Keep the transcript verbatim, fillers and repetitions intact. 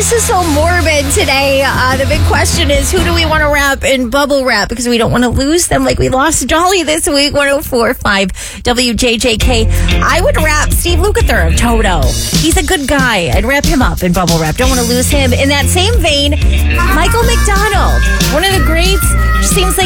this is so morbid today. Uh, the big question is, who do we want to wrap in bubble wrap? Because we don't want to lose them like we lost Dolly this week. one oh four point five W J J K. I would wrap Steve Lukather of Toto. He's a good guy. I'd wrap him up in bubble wrap. Don't want to lose him. In that same vein, Michael McDonald, one of the greats. Just seems like